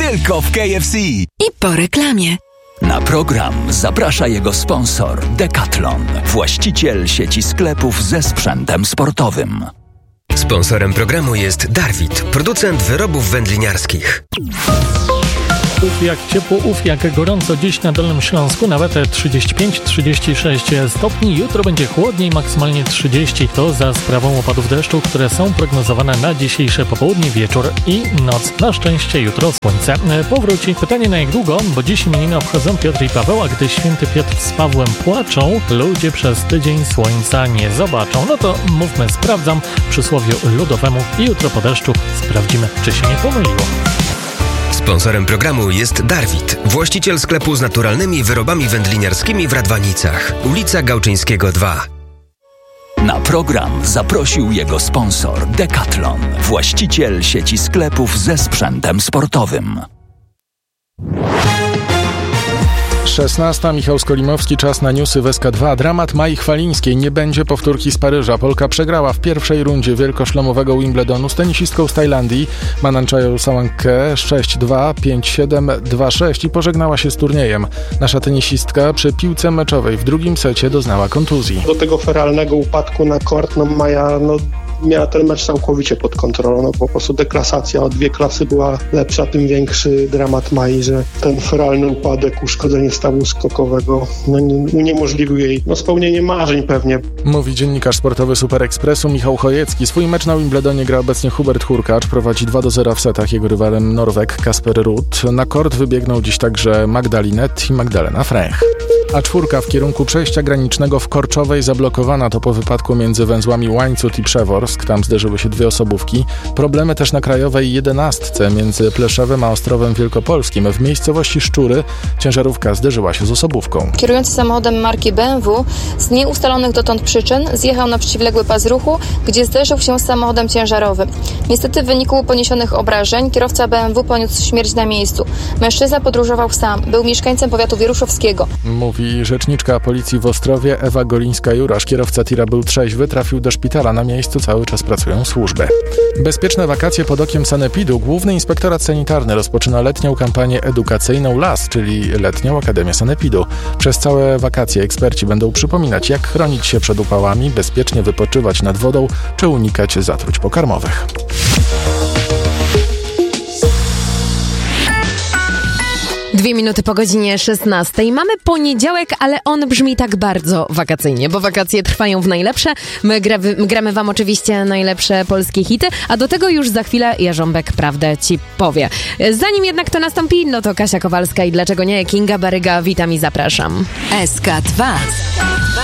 tylko w KFC. I po reklamie. Na program zaprasza jego sponsor Decathlon, właściciel sieci sklepów ze sprzętem sportowym. Sponsorem programu jest Darwit, producent wyrobów wędliniarskich. Uf jak ciepło, uf jak gorąco dziś na Dolnym Śląsku, nawet 35-36 stopni. Jutro będzie chłodniej, maksymalnie 30. To za sprawą opadów deszczu, które są prognozowane na dzisiejsze popołudnie, wieczór i noc. Na szczęście jutro słońce powróci. Pytanie na jak długo, bo dziś imieniny obchodzą Piotr i Paweł, a gdy święty Piotr z Pawłem płaczą, ludzie przez tydzień słońca nie zobaczą. No to mówmy, sprawdzam przysłowiu ludowemu i jutro po deszczu sprawdzimy, czy się nie pomyliło. Sponsorem programu jest Darwit, właściciel sklepu z naturalnymi wyrobami wędliniarskimi w Radwanicach, ulica Gałczyńskiego 2. Na program zaprosił jego sponsor Decathlon, właściciel sieci sklepów ze sprzętem sportowym. 16. Michał Skolimowski, czas na newsy w SK2. Dramat Mai Chwalińskiej. Nie będzie powtórki z Paryża. Polka przegrała w pierwszej rundzie wielkoszlemowego Wimbledonu z tenisistką z Tajlandii Mananchają Sawankę 6-2, 5-7, 2-6 i pożegnała się z turniejem. Nasza tenisistka przy piłce meczowej w drugim secie doznała kontuzji. Do tego feralnego upadku na kort Maja miała ten mecz całkowicie pod kontrolą. Po prostu deklasacja o 2 klasy była lepsza, tym większy dramat Mai, że ten feralny upadek, uszkodzenie stawu skokowego uniemożliwił jej spełnienie marzeń pewnie. Mówi dziennikarz sportowy Super Expressu Michał Chojecki. Swój mecz na Wimbledonie gra obecnie Hubert Hurkacz. Prowadzi 2-0 w setach. Jego rywalem Norweg Kasper Ruud. Na kort wybiegną dziś także Magdalinet i Magdalena Frech. A4 w kierunku przejścia granicznego w Korczowej zablokowana to po wypadku między węzłami Łańcut i Przeworsk. Tam zderzyły się 2 osobówki. Problemy też na krajowej 11 między Pleszewem a Ostrowem Wielkopolskim. W miejscowości Szczury ciężarówka zderzyła się z osobówką. Kierujący samochodem marki BMW z nieustalonych dotąd przyczyn zjechał na przeciwległy pas ruchu, gdzie zderzył się z samochodem ciężarowym. Niestety w wyniku poniesionych obrażeń kierowca BMW poniósł śmierć na miejscu. Mężczyzna podróżował sam. Był mieszkańcem powiatu wieruszowskiego. Mówi rzeczniczka policji w Ostrowie Ewa Golińska-Jurasz. Kierowca tira był trzeźwy, trafił do szpitala. Na miejscu cały czas pracują służby. Bezpieczne wakacje pod okiem sanepidu. Główny Inspektorat Sanitarny rozpoczyna letnią kampanię edukacyjną LAS, czyli Letnią Akademię Sanepidu. Przez całe wakacje eksperci będą przypominać, jak chronić się przed upałami, bezpiecznie wypoczywać nad wodą, czy unikać zatruć pokarmowych. Dwie minuty po godzinie 16. Mamy poniedziałek, ale on brzmi tak bardzo wakacyjnie, bo wakacje trwają w najlepsze. My gramy wam oczywiście najlepsze polskie hity, a do tego już za chwilę Jarząbek prawdę ci powie. Zanim jednak to nastąpi, no to Kasia Kowalska i dlaczego nie, Kinga Baryga, witam i zapraszam. SK2